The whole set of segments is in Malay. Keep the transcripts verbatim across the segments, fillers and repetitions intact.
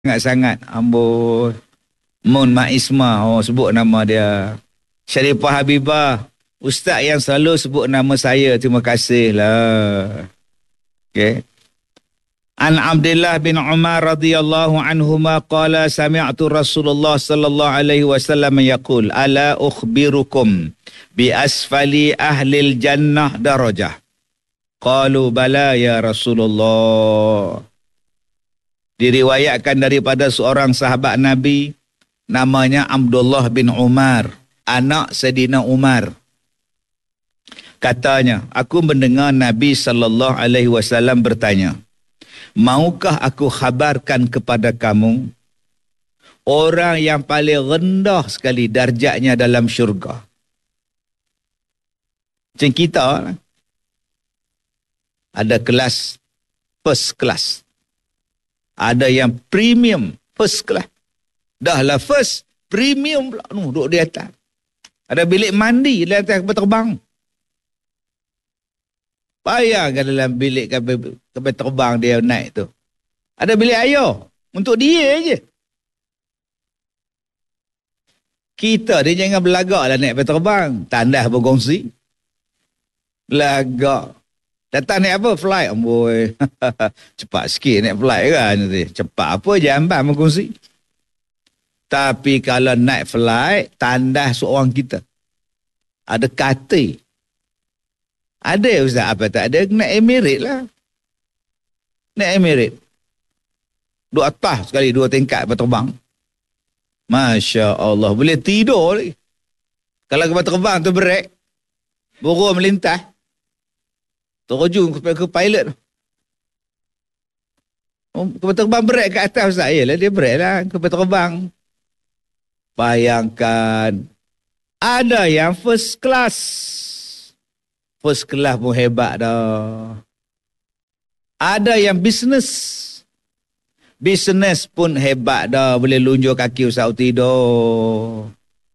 sangat-sangat. Amboi. Mun Maisma, oh sebut nama dia. Syarifah Habibah, ustaz yang selalu sebut nama saya, terima kasih lah. Okay. An Abdullah bin Umar radhiyallahu anhuma qala sami'tu Rasulullah sallallahu alaihi wasallam yaqul ala ukhbirukum bi asfali ahli jannah darajah. Qalu bala ya Rasulullah. Diriwayatkan daripada seorang sahabat Nabi namanya Abdullah bin Umar, anak Saidina Umar. Katanya, aku mendengar Nabi sallallahu alaihi wasallam bertanya, maukah aku khabarkan kepada kamu orang yang paling rendah sekali darjatnya dalam syurga? Macam kita lah. Ada kelas first class. Ada yang premium first class. Dah lah first, premium pula. No, duduk di atas. Ada bilik mandi di atas kapal terbang. Bayangkan dalam bilik kapal, kapal terbang dia naik tu. Ada bilik air. Untuk dia je. Kita dia jangan belagak lah naik kapal terbang. Tandas berkongsi. Belagak. Datang naik apa? Flight. Amboi. Cepat sikit naik flight kan. Cepat apa jamban berkongsi. Tapi kalau naik flight, tandas seorang kita. Ada katil. Ada ustaz, apa tak ada? Naik Emirates lah. Naik Emirates. Dua atas sekali, dua tingkat berterbang. Masya Allah. Boleh tidur lagi. Kalau kapal terbang tu break, burung melintas, terjun ke, ke pilot. Oh, kapal terbang break kat atas ustaz. Yalah, dia break lah. Kapal terbang. Bayangkan, ada yang first class. First class pun hebat dah. Ada yang business. Business pun hebat dah. Boleh lunjuk kaki usah tidur.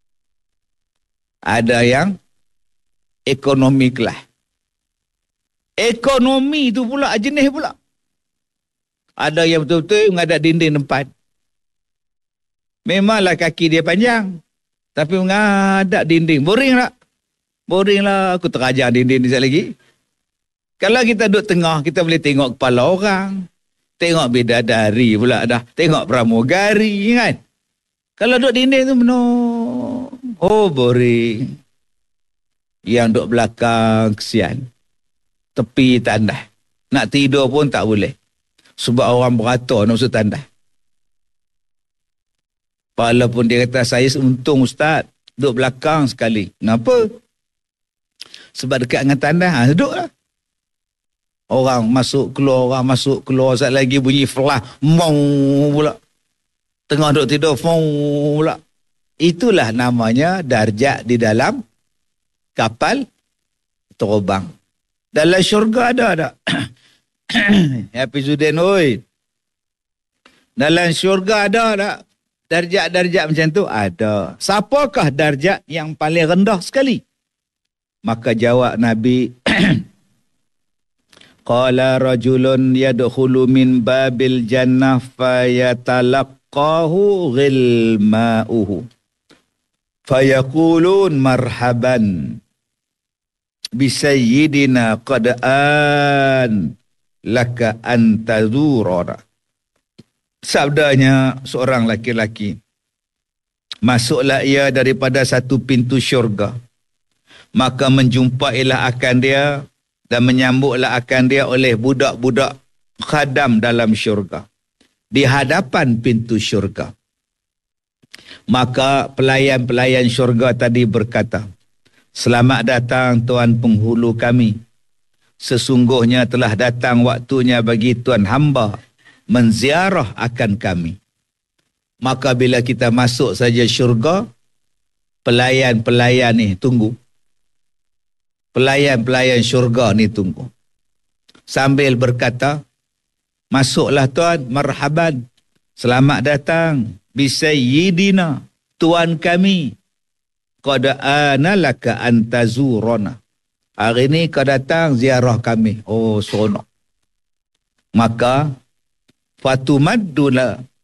Ada yang ekonomi kelas. Ekonomi tu pula jenis pula. Ada yang betul-betul menghadap dinding tempat. Memanglah kaki dia panjang. Tapi menghadap dinding. Boring tak? Boring lah. Aku terajar dinding ni sekali lagi. Kalau kita duduk tengah, kita boleh tengok kepala orang. Tengok bidadari pula dah. Tengok pramugari kan. Kalau duduk dinding tu benar. Oh boring. Yang duduk belakang kesian. Tepi tandas. Nak tidur pun tak boleh. Sebab orang beratur nak usut tandas. Walaupun dia kata, saya untung ustaz, duduk belakang sekali. Kenapa? Sebab dekat dengan tandas, ha, duduklah. Orang masuk keluar, orang masuk keluar, saat lagi bunyi flah, mau pula. Tengah duduk tidur, mau pula. Itulah namanya darjat di dalam kapal terbang. Dalam syurga ada tak? Happy Zudin, oi. Dalam syurga ada tak? Darjat-darjat macam tu ada. Siapakah darjat yang paling rendah sekali? Maka jawab Nabi, qala rajulun yadkhulu min babil jannah fayatalaqahu ghilma'uhu fayaqulun marhaban bi sayyidina qad an laka antazurana. Sabdanya seorang laki-laki, masuklah ia daripada satu pintu syurga, maka menjumpailah akan dia dan menyambutlah akan dia oleh budak-budak khadam dalam syurga di hadapan pintu syurga. Maka pelayan-pelayan syurga tadi berkata, selamat datang Tuan penghulu kami. Sesungguhnya telah datang waktunya bagi Tuan hamba menziarah akan kami. Maka bila kita masuk saja syurga, pelayan-pelayan ni tunggu. Pelayan-pelayan syurga ni tunggu. Sambil berkata, masuklah Tuan, marhaban. Selamat datang. Bisayyidina, Tuan kami. Qad ana laka antazurana. Hari ni kau datang ziarah kami. Oh, seronok. Maka fatumadduna